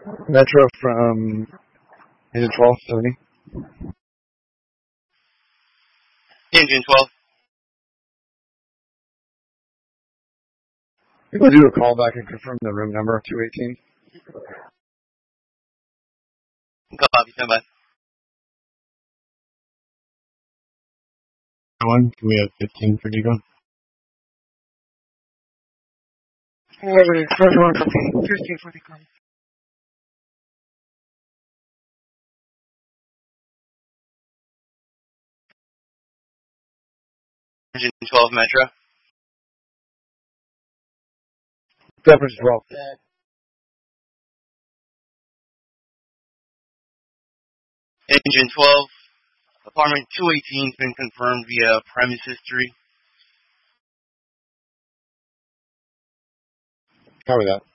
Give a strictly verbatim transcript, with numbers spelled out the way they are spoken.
Metro from Engine twelve, seventy. Engine twelve. People do a call back and confirm the room number of two eighteen. Copy, stand by. One, can we have fifteen for Digo? fifteen for Digo. Engine twelve, Metro. Deference twelve. Engine twelve. Apartment two eighteen has been confirmed via premise history. Copy that.